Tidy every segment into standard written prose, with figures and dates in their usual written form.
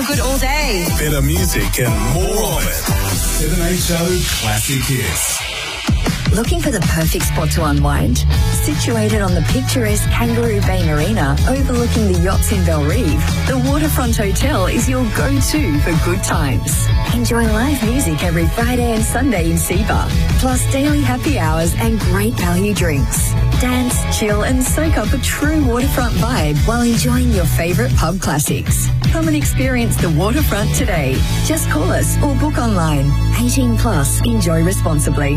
feel good all day. Better music and more of it. 7HO Classic Hits. Looking for the perfect spot to unwind? Situated on the picturesque Kangaroo Bay Marina overlooking the yachts in Belrive, the Waterfront Hotel is your go-to for good times. Enjoy live music every Friday and Sunday in Seabar, plus daily happy hours and great value drinks. Dance, chill and soak up a true waterfront vibe while enjoying your favourite pub classics. Come and experience the Waterfront today. Just call us or book online. 18 plus. Enjoy responsibly.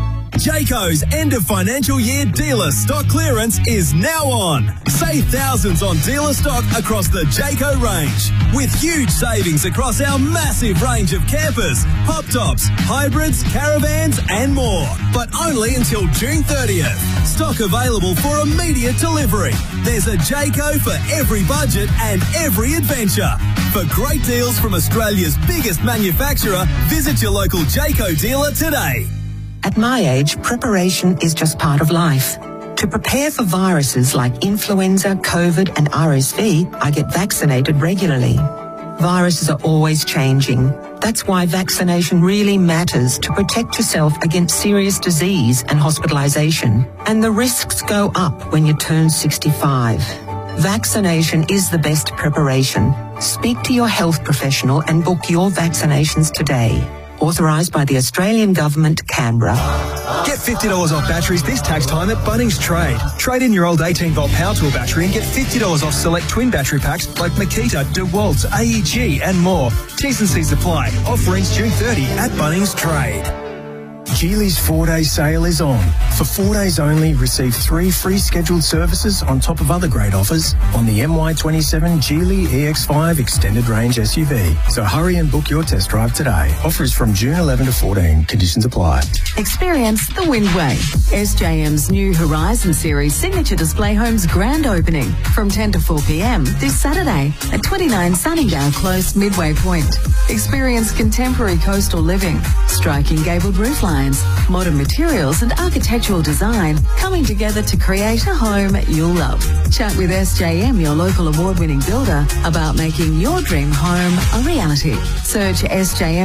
Jayco's end of financial year dealer stock clearance is now on. Save thousands on dealer stock across the Jayco range, with huge savings across our massive range of campers, pop tops, hybrids, caravans and more. But only until June 30th. Stock available for immediate delivery. There's a Jayco for every budget and every adventure. For great deals from Australia's biggest manufacturer, visit your local Jayco dealer today. At my age, preparation is just part of life. To prepare for viruses like influenza, COVID and RSV, I get vaccinated regularly. Viruses are always changing. That's why vaccination really matters to protect yourself against serious disease and hospitalisation. And the risks go up when you turn 65. Vaccination is the best preparation. Speak to your health professional and book your vaccinations today. Authorised by the Australian Government, Canberra. Get $50 off batteries this tax time at Bunnings Trade. Trade in your old 18-volt power tool battery and get $50 off select twin battery packs like Makita, DeWalt, AEG and more. T's and C's apply. Offer ends June 30 at Bunnings Trade. Geely's 4-day sale is on. For 4 days only, receive 3 free scheduled services on top of other great offers on the MY27 Geely EX5 Extended Range SUV. So hurry and book your test drive today. Offer is from June 11 to 14. Conditions apply. Experience the Windway, SJM's new Horizon Series signature display home's grand opening from 10 to 4 p.m. this Saturday at 29 Sunningdale Close, Midway Point. Experience contemporary coastal living, striking gabled roof lines, modern materials and architectural design coming together to create a home you'll love. Chat with SJM, your local award-winning builder, about making your dream home a reality. Search SJM